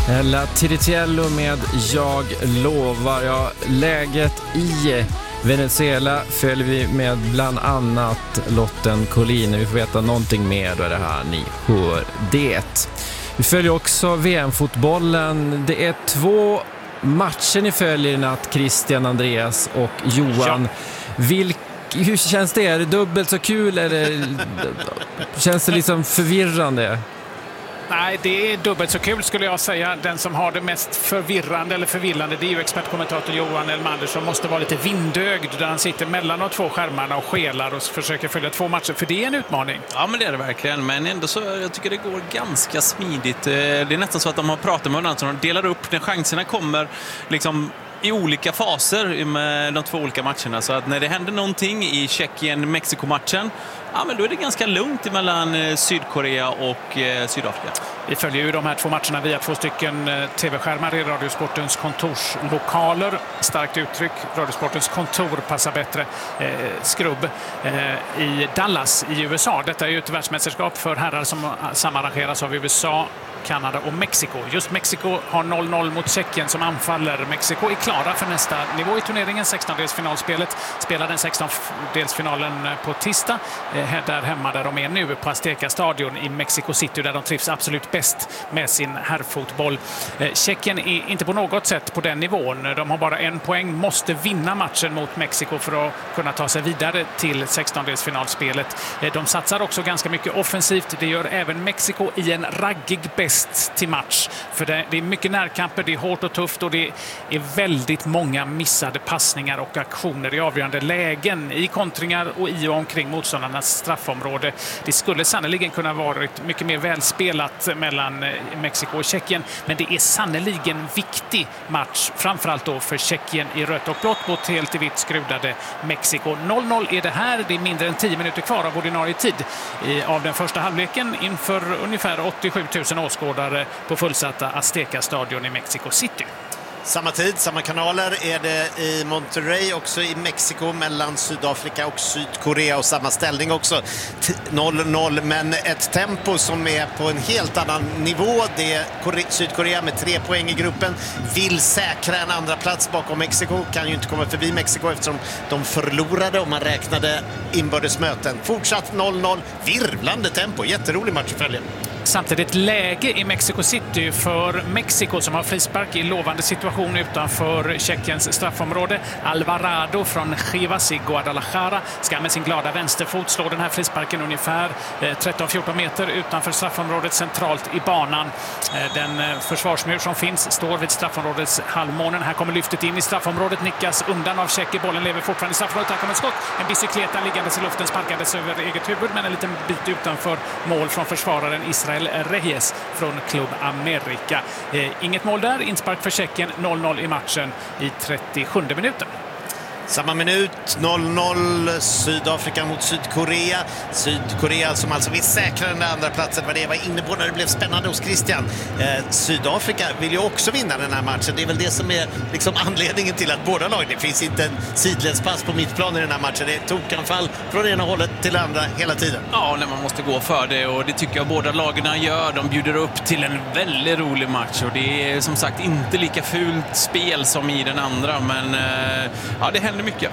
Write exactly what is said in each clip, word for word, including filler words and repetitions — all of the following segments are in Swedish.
La Tiritiello med Jag lovar. Ja, läget i Venezuela följer vi med bland annat Lotten Collin. Vi får veta någonting mer då, det här ni hör det. Vi följer också V M-fotbollen. Det är två matcher ni följer i natt, Christian, Andreas och Johan. Ja. Vilk, hur känns det? Är det dubbelt så kul eller känns det liksom förvirrande? Nej, det är dubbelt så kul skulle jag säga. Den som har det mest förvirrande eller förvillande, det är ju expertkommentator Johan Elmander som måste vara lite vindögd där han sitter mellan de två skärmarna och skelar och försöker följa två matcher. För det är en utmaning. Ja, men det är det verkligen. Men ändå så, jag tycker det går ganska smidigt. Det är nästan så att de har pratat med varandra, så de delar upp när chanserna kommer liksom i olika faser med de två olika matcherna. Så att när det händer någonting i Tjeckien-Mexiko-matchen, ja, men då är det ganska lugnt mellan Sydkorea och eh, Sydafrika. Vi följer ju de här två matcherna via två stycken eh, tv-skärmar i Radiosportens kontorslokaler. Starkt uttryck. Radiosportens kontor passar bättre. Eh, skrubb eh, i Dallas i U S A. Detta är ju ett världsmästerskap för herrar som samarrangeras av U S A, Kanada och Mexiko. Just Mexiko har noll noll mot Tjeckien som anfaller. Mexiko är klara för nästa nivå i turneringen. sextondelsfinalspelet spelar den sextondelsfinalen på tisdag. Eh, där hemma där de är nu på Azteca stadion i Mexico City, där de trivs absolut bäst med sin herrfotboll. Eh, Tjeckien är inte på något sätt på den nivån. De har bara en poäng, måste vinna matchen mot Mexiko för att kunna ta sig vidare till sextondelsfinalspelet. Eh, de satsar också ganska mycket offensivt. Det gör även Mexiko i en raggig bäst till match. För det, det är mycket närkamper, det är hårt och tufft och det är väldigt många missade passningar och aktioner i avgörande lägen i kontringar och i och omkring motståndarnas straffområde. Det skulle sannoliken kunna varit mycket mer välspelat mellan Mexiko och Tjeckien, men det är sannoliken viktig match, framförallt då för Tjeckien i rött och blått mot helt i vitt skrudade Mexiko. noll noll är det här, det är mindre än tio minuter kvar av ordinarie tid i, av den första halvleken inför ungefär åttiosju tusen åskådare på fullsatta Azteca stadion i Mexico City. Samma tid, samma kanaler är det i Monterrey, också i Mexiko, mellan Sydafrika och Sydkorea, och samma ställning också, noll noll, men ett tempo som är på en helt annan nivå. Det är Sydkorea med tre poäng i gruppen, vill säkra en andra plats bakom Mexiko, kan ju inte komma förbi Mexiko eftersom de förlorade om man räknade inbördesmöten. Fortsatt noll noll, virvlande tempo, jätterolig match att följa. Samtidigt läge i Mexico City för Mexiko som har frispark i lovande situation utanför Tjeckiens straffområde. Alvarado från Chivas i Guadalajara ska med sin glada vänsterfot slå den här frisparken ungefär tretton fjorton meter utanför straffområdet, centralt i banan. Den försvarsmur som finns står vid straffområdets halvmånen. Här kommer lyftet in i straffområdet, nickas undan av Tjeckien. Bollen lever fortfarande i straffområdet. Här kommer ett skott. En bicykleta liggandes i luften, sparkades över eget huvud, men en liten bit utanför mål från försvararen Israel Reyes från Club America. Eh, inget mål där, inspark för Tjeckien, noll noll i matchen i trettiosjunde minuten. Samma minut, noll noll, Sydafrika mot Sydkorea. Sydkorea som alltså vill säkra den andra platsen, vad det var inne på när det blev spännande hos Christian. Eh, Sydafrika vill ju också vinna den här matchen. Det är väl det som är liksom anledningen till att båda lag, det finns inte en sidledspass på mittplan i den här matchen. Det är tokanfall från ena hållet till det andra hela tiden. Ja, när man måste gå för det, och det tycker jag båda lagarna gör. De bjuder upp till en väldigt rolig match, och det är som sagt inte lika fult spel som i den andra, men eh, ja, det händer mycket.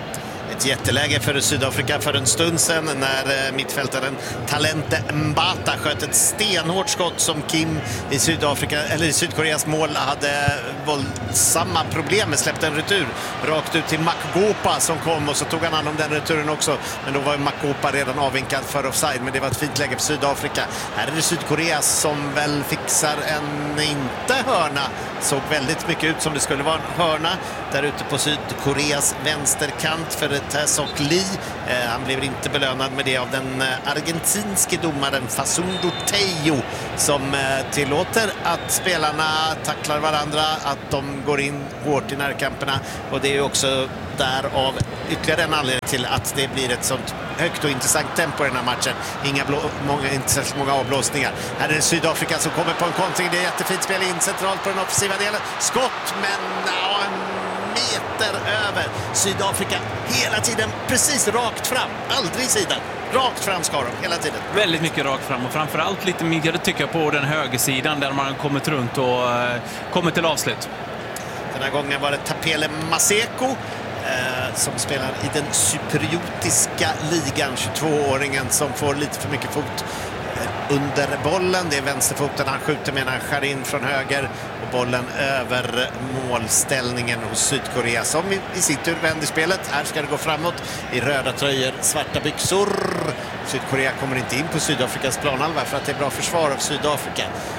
Ett jätteläge för Sydafrika för en stund sedan när mittfältaren Talente Mbata sköt ett stenhårt skott som Kim i Sydafrika, eller i Sydkoreas mål hade våldsamma problem med, släppte en retur rakt ut till Makgopa som kom, och så tog han hand om den returen också, men då var Makgopa redan avvinkad för offside, men det var ett fint läge för Sydafrika. Här är det Sydkorea som väl fixar en inte hörna, såg väldigt mycket ut som det skulle vara en hörna där ute på Sydkoreas vänsterkant för Tessok Lee. Eh, han blev inte belönad med det av den eh, argentinske domaren Facundo Tejo som eh, tillåter att spelarna tacklar varandra, att de går in hårt i närkamperna, och det är också därav ytterligare en anledning till att det blir ett sånt högt och intressant tempo i den här matchen. Inga blå, många, inte särskilt många avblåsningar. Här är det Sydafrika som kommer på en kontring. Det är jättefint spel in centralt på den offensiva delen. Skott, men ja, en meter över. Sydafrika hela tiden precis rakt fram, aldrig i sidan. Rakt fram ska de hela tiden. Väldigt mycket rakt fram och framförallt lite mer tycker jag på den högersidan där man kommit runt och eh, kommit till avslut. Den här gången var det Tapele Maseko eh, som spelar i den cypriotiska ligan. tjugotvååringen som får lite för mycket fot eh, under bollen. Det är vänsterfoten han skjuter med när han skär in från höger. Och bollen över målställningen hos Sydkorea som i, i sitt tur vänder spelet. Här ska det gå framåt i röda tröjor, svarta byxor. Sydkorea kommer inte in på Sydafrikas planhalva för att det är bra försvar av Sydafrika.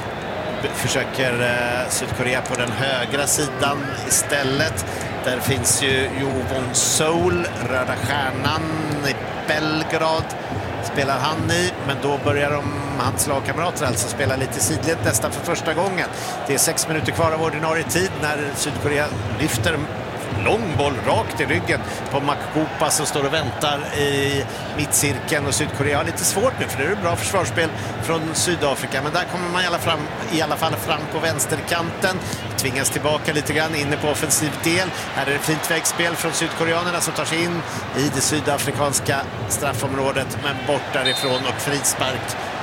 Försöker eh, Sydkorea på den högra sidan istället. Där finns ju Jovon Seoul, Röda Stjärnan i Belgrad spelar han i, men då börjar de, hans lagkamrater alltså spela lite sidled nästan för första gången. Det är sex minuter kvar av ordinarie tid när Sydkorea lyfter lång boll rakt i ryggen på Makupa som står och väntar i mittcirkeln, och Sydkorea har lite svårt nu för det är ett bra försvarsspel från Sydafrika, men där kommer man i alla, fram, i alla fall fram på vänsterkanten, tvingas tillbaka lite grann inne på offensiv del. Här är det fint vägspel från sydkoreanerna som tar sig in i det sydafrikanska straffområdet, men bort därifrån och frispark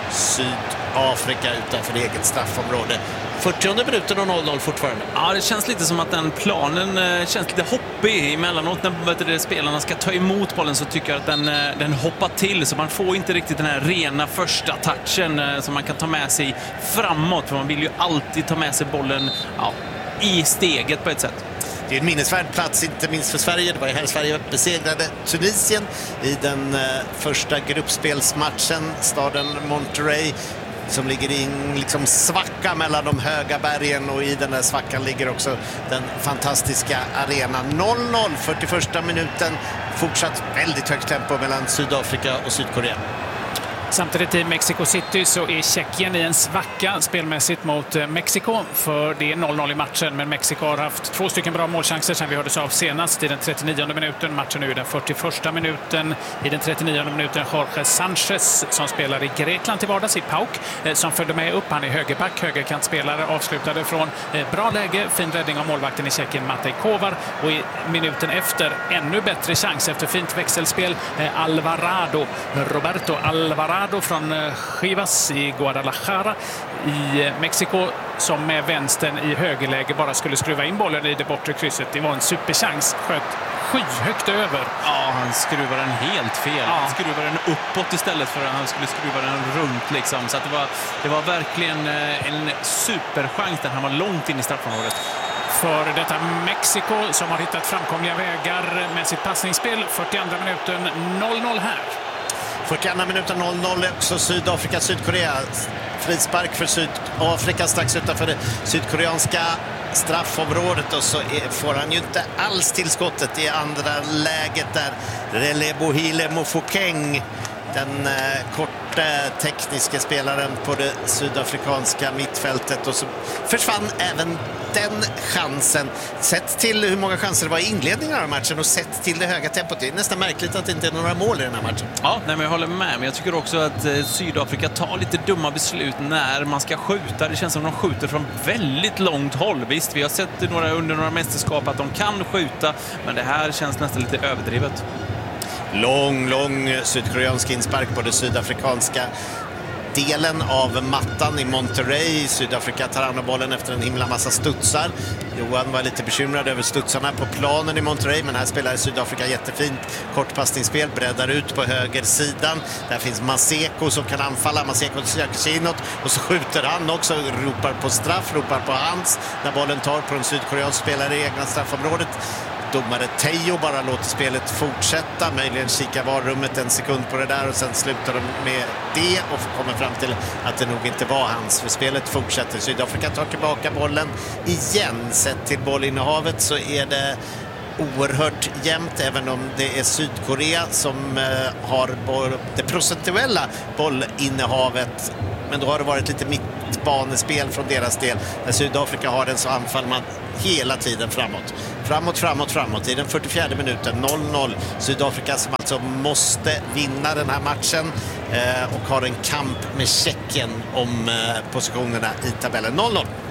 Sydafrika utanför eget straffområde. fyrtionde minuten och noll noll fortfarande. Ja, det känns lite som att den planen eh, känns lite hoppig emellanåt. När det, spelarna ska ta emot bollen så tycker jag att den, eh, den hoppar till. Så man får inte riktigt den här rena första touchen eh, som man kan ta med sig framåt. För man vill ju alltid ta med sig bollen ja, i steget på ett sätt. Det är en minnesvärd plats, inte minst för Sverige. Det var ju här Sverige besegrade Tunisien i den eh, första gruppspelsmatchen. Staden Monterrey som ligger i en liksom svacka mellan de höga bergen, och i den där svackan ligger också den fantastiska arenan. noll noll, fyrtioförsta minuten. Fortsatt väldigt högt tempo mellan Sydafrika och Sydkorea. Samtidigt i Mexico City så är Tjeckien i en svacka spelmässigt mot Mexiko, för det är noll noll i matchen, men Mexiko har haft två stycken bra målchanser sen vi hördes av senast i den trettionionde minuten. Matchen nu är den fyrtioförsta minuten. I den trettionionde minuten Jorge Sanchez som spelar i Grekland till vardags i Pauk som följde med upp. Han är högerback, högerkantspelare, avslutade från bra läge, fin räddning av målvakten i Tjeckien Matej Kovar, och i minuten efter ännu bättre chans efter fint växelspel Alvarado, Roberto Alvarado från Chivas i Guadalajara i Mexiko som med vänstern i högerläge bara skulle skruva in bollen i det bortre krysset. Det var en superchans, sköt skyhögt över. Ja, han skruvar den helt fel. Ja. Han skruvar den uppåt istället för att han skulle skruva den runt liksom. Så att det var, det var verkligen en superchans där han var långt in i straffområdet. För detta Mexiko som har hittat framkomliga vägar med sitt passningsspel. fyrtionde minuten noll noll här. fyrtionde minuten noll noll också Sydafrika Sydkorea. Frispark för Sydafrika strax utanför det sydkoreanska straffområdet, och så är, får han ju inte alls tillskottet i andra läget där. Relebohile Mofokeng, den eh, korta tekniska spelaren på det sydafrikanska mittfältet, och så försvann även den chansen. Sett till hur många chanser det var i inledningen av matchen och sett till det höga tempot, det är nästan märkligt att det inte är några mål i den här matchen. Ja, nej, men jag håller med, men jag tycker också att eh, Sydafrika tar lite dumma beslut när man ska skjuta. Det känns som att de skjuter från väldigt långt håll. Visst, vi har sett några, under några mästerskap att de kan skjuta, men det här känns nästan lite överdrivet. Lång, lång sydkoreansk inspark på det sydafrikanska delen av mattan i Monterrey. Sydafrika tar an bollen efter en himla massa studsar. Johan var lite bekymrad över studsarna på planen i Monterrey, men här spelar Sydafrika jättefint kortpassningsspel, breddar ut på högersidan. Där finns Maseko som kan anfalla. Maseko söker sig inåt och så skjuter han också, ropar på straff, ropar på hands när bollen tar på en sydkoreansk spelare i egna straffområdet. Domare Teo bara låter spelet fortsätta, möjligen kika varummet en sekund på det där, och sen slutar de med det och kommer fram till att det nog inte var hans, för spelet fortsätter. Sydafrika tar tillbaka bollen igen. Sett till bollinnehavet så är det oerhört jämnt, även om det är Sydkorea som eh, har boll, det procentuella bollinnehavet, men då har det varit lite mittbanespel från deras del. När Sydafrika har den så anfaller man hela tiden framåt. Framåt, framåt, framåt. I den fyrtiofjärde minuten noll noll. Sydafrika som alltså måste vinna den här matchen eh, och har en kamp med Tjeckien om eh, positionerna i tabellen. noll noll.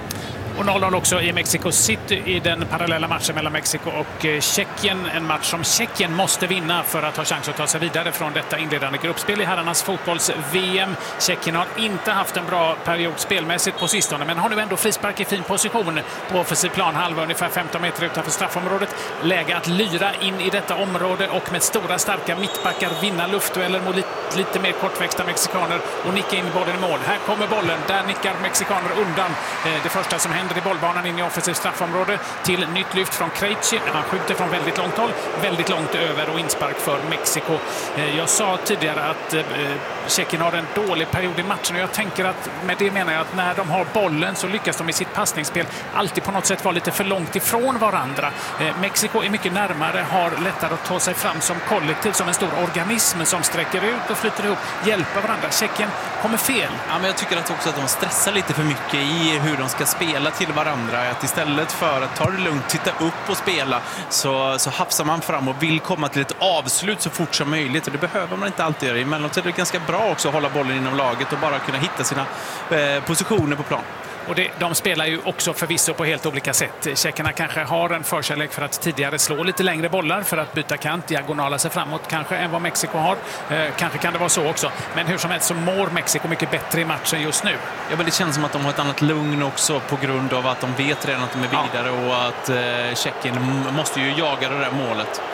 Och noll noll också i Mexico City i den parallella matchen mellan Mexiko och Tjeckien. En match som Tjeckien måste vinna för att ha chans att ta sig vidare från detta inledande gruppspel i herrarnas fotbolls-V M. Tjeckien har inte haft en bra period spelmässigt på sistone, men har nu ändå frispark i fin position på offensiv planhalva ungefär femton meter utanför straffområdet. Läge att lyra in i detta område och med stora starka mittbackar vinna luftdueller mot lite, lite mer kortväxta mexikaner och nicka in bollen i mål. Här kommer bollen, där nickar mexikaner undan det första som händer i bollbanan in i offensiv straffområde till nytt lyft från Krejci. Han skjuter från väldigt långt håll, väldigt långt över och inspark för Mexiko. Jag sa tidigare att Tjeckien har en dålig period i matchen och jag tänker att med det menar jag att när de har bollen så lyckas de i sitt passningsspel alltid på något sätt vara lite för långt ifrån varandra. Mexiko är mycket närmare, har lättare att ta sig fram som kollektiv, som en stor organism som sträcker ut och flyter ihop, hjälper varandra. Tjeckien kommer fel. Ja, men jag tycker att också att de stressar lite för mycket i hur de ska spela till varandra. Att istället för att ta det lugnt, titta upp och spela så, så hafsar man fram och vill komma till ett avslut så fort som möjligt. Och det behöver man inte alltid göra. Emellanåt är det ganska bra också att hålla bollen inom laget och bara kunna hitta sina eh, positioner på plan. Och det, de spelar ju också förvisso på helt olika sätt. Tjeckerna kanske har en förkärlek för att tidigare slå lite längre bollar för att byta kant, diagonala sig framåt kanske än vad Mexiko har. Eh, kanske kan det vara så också. Men hur som helst så mår Mexiko mycket bättre i matchen just nu. Ja, men det känns som att de har ett annat lugn också på grund av att de vet redan att de är vidare ja. Och att eh, Tjeckien måste ju jaga det där målet.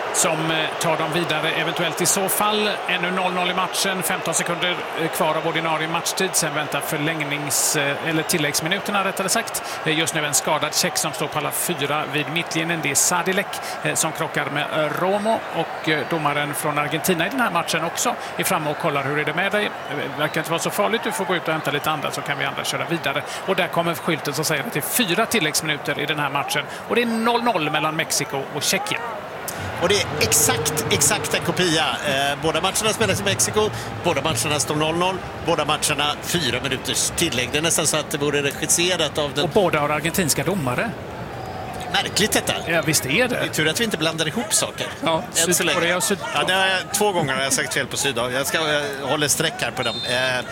Som tar dem vidare eventuellt i så fall. Ännu noll noll i matchen, femton sekunder kvar av ordinarie matchtid. Sen väntar förlängnings- eller tilläggsminuterna rättare sagt. Just nu en skadad tjeck som står på alla fyra vid mittlinjen. Det är Sadilek som krockar med Romo och domaren från Argentina i den här matchen också är framme och kollar hur är det med dig. Det verkar inte vara så farligt, du får gå ut och hämta lite andra så kan vi andra köra vidare. Och där kommer skylten som säger att det är fyra tilläggsminuter i den här matchen. Och det är noll noll mellan Mexiko och Tjeckien. Och det är exakt, exakt en kopia. Eh, båda matcherna spelas i Mexiko, båda matcherna står noll noll, båda matcherna fyra minuters tillägg. Det är nästan så att det vore regisserat av den... Och båda har argentinska domare. Märkligt detta. Ja, visst är det. Det är tur att vi inte blandar ihop saker. Ja, Sydkorea och Syd... ja, det har jag, två gånger har jag sagt fel på Sydafrika. Jag ska jag hålla streck här på dem. Eh,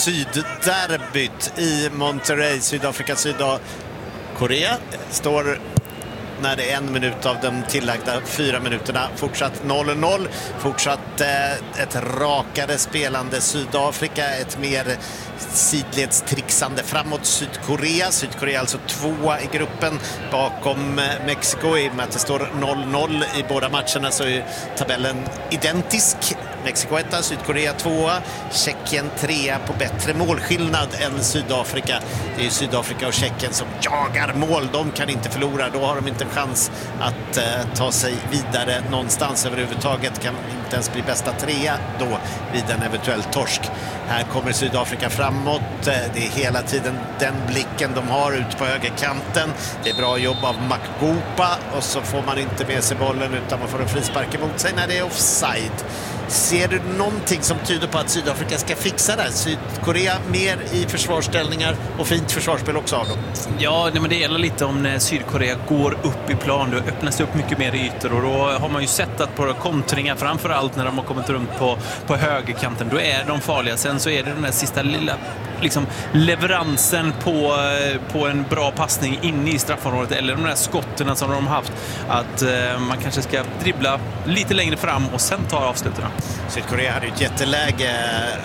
Sydderbyt i Monterrey, Sydafrika, Sydkorea står... när det är en minut av de tillagda fyra minuterna. Fortsatt noll noll. Fortsatt eh, ett rakare spelande Sydafrika. Ett mer sidledstrixande framåt Sydkorea. Sydkorea alltså tvåa i gruppen bakom eh, Mexiko. I och med att det står noll noll i båda matcherna så är tabellen identisk. Mexiko etta, Sydkorea tvåa, Tjeckien trea på bättre målskillnad än Sydafrika. Det är ju Sydafrika och Tjeckien som jagar mål. De kan inte förlora, då har de inte en chans att eh, ta sig vidare någonstans överhuvudtaget. Kan inte ens bli bästa trea då vid en eventuell torsk. Här kommer Sydafrika framåt. Det är hela tiden den blicken de har ut på högerkanten. Det är bra jobb av Makgopa och så får man inte med sig bollen utan man får en frispark emot sig när det är offside. Ser du någonting som tyder på att Sydafrika ska fixa det? Sydkorea mer i försvarsställningar och fint försvarsspel också av dem. Ja, men det gäller lite om när Sydkorea går upp i plan. Då öppnas det upp mycket mer ytor och då har man ju sett att på kontringar, framförallt när de har kommit runt på, på högerkanten, då är de farliga. Sen så är det den där sista lilla liksom, leveransen på, på en bra passning inne i straffområdet eller de där skotten som de har haft. Att eh, man kanske ska dribbla lite längre fram och sen ta avslutarna. Sydkorea hade ju ett jätteläge.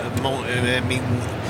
Min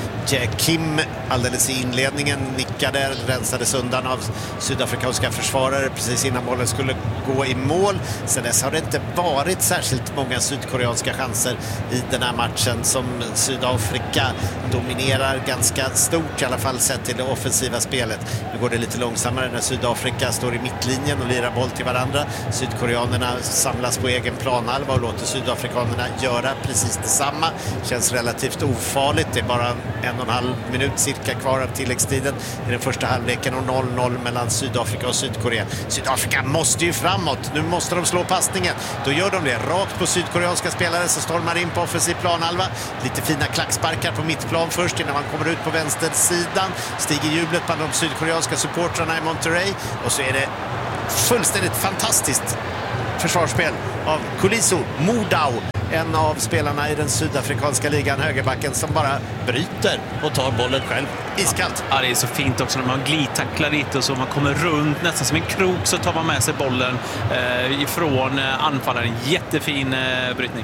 Kim alldeles i inledningen nickade, rensades undan av sydafrikanska försvarare precis innan bollen skulle gå i mål. Sen dess har det inte varit särskilt många sydkoreanska chanser i den här matchen som Sydafrika dominerar ganska stort, i alla fall sett till det offensiva spelet. Nu går det lite långsammare när Sydafrika står i mittlinjen och lirar boll till varandra. Sydkoreanerna samlas på egen planhalva och låter sydafrikanerna göra precis detsamma. Känns relativt ofarligt. Det är bara en och en halv minut cirka kvar av tilläggstiden i den första halvleken och noll noll mellan Sydafrika och Sydkorea. Sydafrika måste ju framåt. Nu måste de slå passningen. Då gör de det rakt på sydkoreanska spelare som stormar in på offensiv planhalva. Lite fina klacksparkar på mittplan först innan man kommer ut på vänstersidan. Stiger jublet bland de sydkoreanska supportrarna i Monterrey och så är det fullständigt fantastiskt försvarsspel av Kuliso Mudau en av spelarna i den sydafrikanska ligan, högerbacken, som bara bryter och tar bollen själv. Iskallt. Ja, det är så fint också när man glidtacklar lite och så man kommer runt nästan som en krok, så tar man med sig bollen eh, ifrån eh, anfallaren. Jättefin eh, brytning.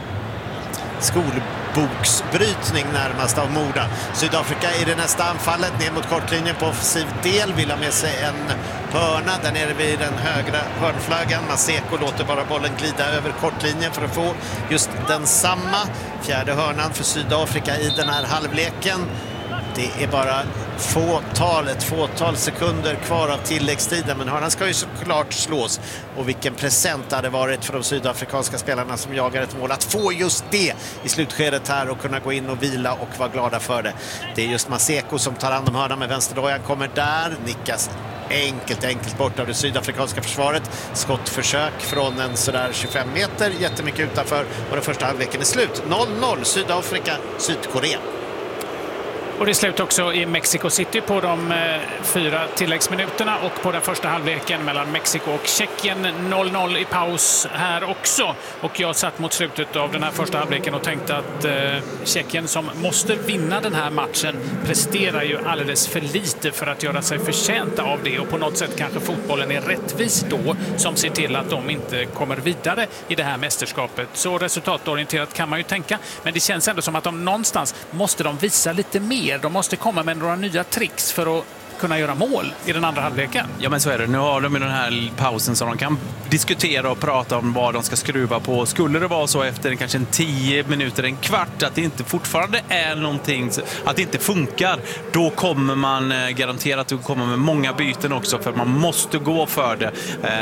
Skolboksbrytning närmast av Moda. Sydafrika i det nästa anfallet ner mot kortlinjen på offensiv del, vill ha med sig en hörna där nere vid den högra hörnflaggan. Maseko låter bara bollen glida över kortlinjen för att få just den samma fjärde hörnan för Sydafrika i den här halvleken. Det är bara fåtal, ett fåtal sekunder kvar av tilläggstiden, men hörnan ska ju såklart slås. Och vilken present det hade varit för de sydafrikanska spelarna som jagar ett mål att få just det i slutskedet här och kunna gå in och vila och vara glada för det. Det är just Maseko som tar hand om hörnan med vänsterdojan, kommer där, nickas enkelt, enkelt bort av det sydafrikanska försvaret. Skottförsök från en sådär tjugofem meter, jättemycket utanför, och den första halvleken är slut. noll noll Sydafrika, Sydkorea. Och det är slut också i Mexico City på de eh, fyra tilläggsminuterna och på den första halvleken mellan Mexiko och Tjeckien. noll noll i paus här också. Och jag satt mot slutet av den här första halvleken och tänkte att eh, Tjeckien, som måste vinna den här matchen, presterar ju alldeles för lite för att göra sig förtjänta av det. Och på något sätt kanske fotbollen är rättvis då, som ser till att de inte kommer vidare i det här mästerskapet. Så resultatorienterat kan man ju tänka. Men det känns ändå som att de någonstans måste de visa lite mer. De måste komma med några nya tricks för att kunna göra mål i den andra halvleken. Ja, men så är det. Nu har de i den här pausen så de kan diskutera och prata om vad de ska skruva på. Skulle det vara så efter en, kanske en tio minuter, en kvart, att det inte fortfarande är någonting, att det inte funkar, då kommer man garanterat att komma med många byten också, för man måste gå för det.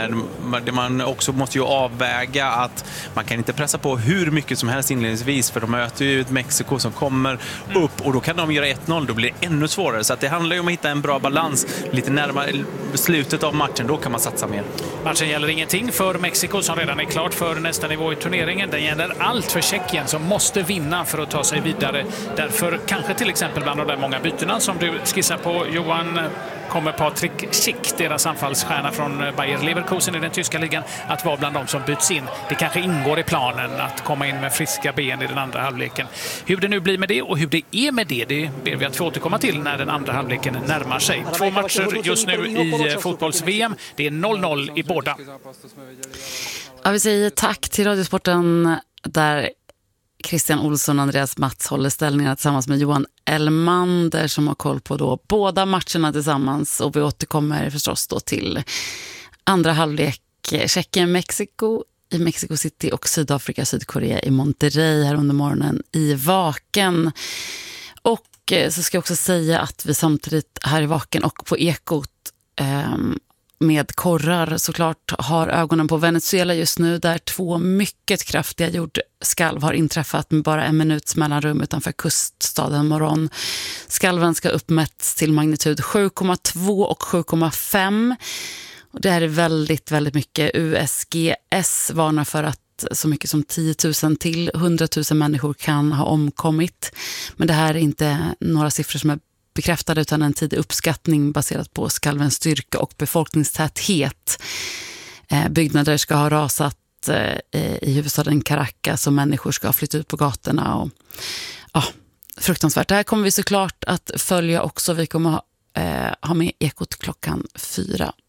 Man också måste ju avväga att man kan inte pressa på hur mycket som helst inledningsvis, för de möter ju ett Mexiko som kommer upp och då kan de göra ett noll, då blir det ännu svårare. Så att det handlar ju om att hitta en bra balans lite närmare slutet av matchen, då kan man satsa mer. Matchen gäller ingenting för Mexiko som redan är klart för nästa nivå i turneringen. Den gäller allt för Tjeckien som måste vinna för att ta sig vidare. Därför kanske till exempel bland de där många bytena som du skissar på, Johan, kommer Patrik Schick, deras anfallsstjärna från Bayer Leverkusen i den tyska ligan, att vara bland de som byts in. Det kanske ingår i planen att komma in med friska ben i den andra halvleken. Hur det nu blir med det och hur det är med det, det ber vi att få återkomma till när den andra halvleken närmar sig. Två matcher just nu i fotbolls-V M. Det är noll noll i båda. Ja, vi säger tack till Radiosporten där Christian Olsson och Andreas Mats håller ställningarna tillsammans med Johan Elmander som har koll på då båda matcherna tillsammans, och vi återkommer förstås då till andra halvlek Tjeckien, Mexiko i Mexico City och Sydafrika, Sydkorea i Monterrey här under morgonen i Vaken. Och så ska jag också säga att vi samtidigt här i Vaken och på Ekot eh, med korrar såklart har ögonen på Venezuela just nu, där två mycket kraftiga jordskalv har inträffat med bara en minuts mellanrum utanför kuststaden Morón. Skalven ska uppmätts till magnitud sju komma två och sju komma fem. Och det här är väldigt, väldigt mycket. U S G S varnar för att så mycket som tio tusen till hundra tusen människor kan ha omkommit. Men det här är inte några siffror som är bekräftade utan en tidig uppskattning baserat på skalvens styrka och befolkningstäthet. Eh, byggnader ska ha rasat eh, i huvudstaden Caracas och människor ska ha flyttat ut på gatorna. Och, ja, fruktansvärt. Det här kommer vi såklart att följa också. Vi kommer ha, eh, ha med Ekot klockan fyra.